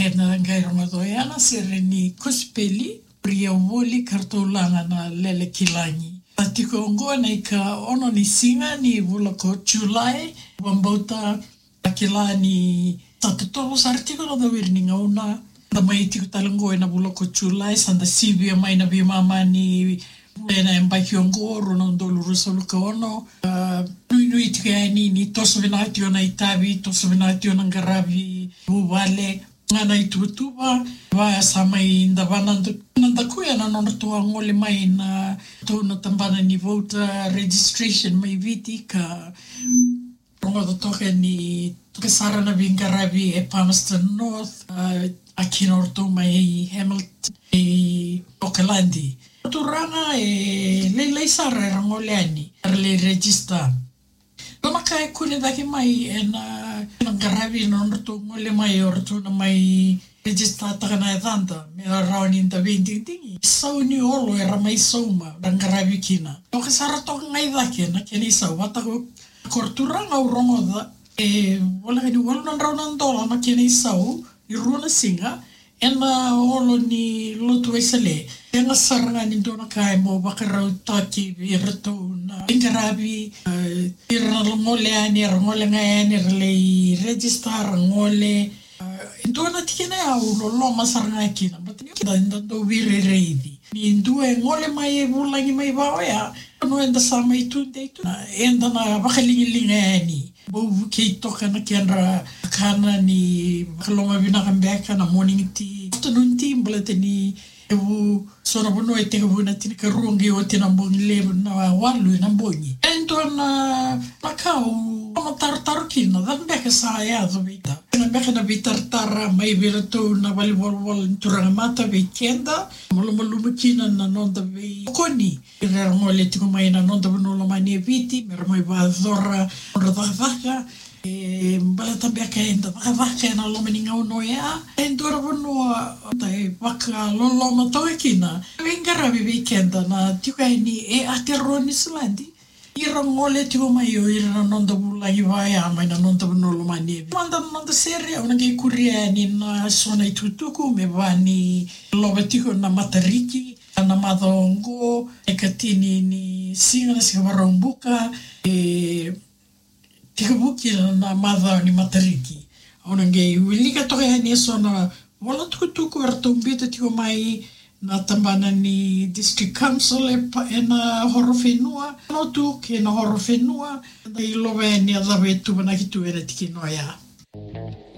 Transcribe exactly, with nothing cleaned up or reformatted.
na ngai rongodo yana sereni kuspeli pria woli kartolanga na lele kilangi. Atiko ngoa na ika ono ni singa ni vulako July wambauta akila ni tatutovo sartiko no da wirni ngauna da mai tiko talangoa na vulako July sanda sibia mai na bimama ni ena embaki ongo rono ndolu rusoluka ono nui nui tika ni ni toso vinati ona itavi toso vinati ona ngaravi uwale ngana itutuba wa sama inda bananda nanda kuya na nona tua ngole mai na tona tambana ni voter registration mai viti ka rongo do toke ni toke sara na vingaravi e Palmerston North uh, akina orto mai Hamilton e Auckland turanga e lei sara rangole ani le register Lama kai kune daki mai ena ngaravi no orto ngole mai orto na mai register takana edanda me rauni nda vending tingi sau ni olo era mai sauma ngaravi kina toke sara toke ngai daki na keni sau wata ko korturanga urongo da e wala ni wala rauna ndola na keni sau i runa singa ena olo ni lotu esale ena saranga ni dona kai mo bakarau taki virto na ngaravi irna ngole ani ngole ngani rele register ngole dona tikena au lo masaranga kina but ni da do vire reidi ni ndue ngole mai bulangi mai baoya no enda sama itu deitu enda na bakalingilinga ani bo ke toka na kenra kana ni kaloma bina kambeka na morning tea afternoon tea bulate ni ewu sona bono e te buna tini ka rungi o tina bongi le na walu na bongi ento na makau ma tartar kina da beka sa ya do vita na beka na vitartara mai virato na vali wal wal turanga mata weekenda molo molo kina na nonda ve koni era ngole tiko mai na nonda bono lo mani viti mer mai va zorra ora da vaca e bala tambia ka enda va vaca na lo mani ngau no ya endora bono dai vaca lo lo ma to kina vengara vi weekenda na tiko ni e aterroni slandi ira ngole tiko mai o ira nonda bula i vai a mai na nonda bono lo mani manda nonda seria ona ke kuria ni na sona itutuku me vani lo tiko na matariki na madongo e katini ni singa na sikavarombuka e tikabuki na madha ni matariki ona nge wilika toke hani sona wala tukutuku artombita tiko mai na tambana ni district council e na horofenua no tu ke na horofenua e lowe ni adawe tu bana kitu era tiki noia